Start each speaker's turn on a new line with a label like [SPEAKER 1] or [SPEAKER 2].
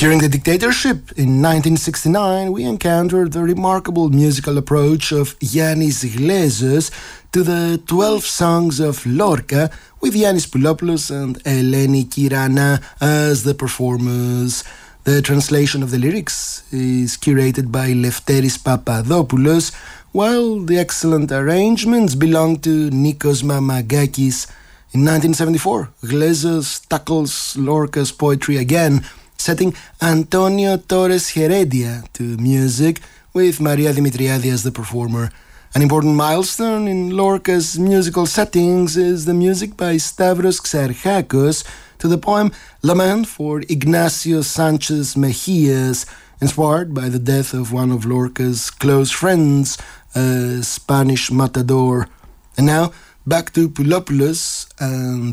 [SPEAKER 1] During the dictatorship in 1969, we encountered the remarkable musical approach of Yannis Glezos to the 12 songs of Lorca, with Yannis Poulopoulos and Eleni Kirana as the performers. The translation of the lyrics is curated by Lefteris Papadopoulos, while the excellent arrangements belong to Nikos Mamagakis. In 1974, Glezos tackles Lorca's poetry again, setting Antonio Torres Heredia to music, with Maria Dimitriadi as the performer. An important milestone in Lorca's musical settings is the music by Stavros Xarchakos to the poem Lament for Ignacio Sanchez Mejias, inspired by the death of one of Lorca's close friends, a Spanish matador. And now, back to Poulopoulos and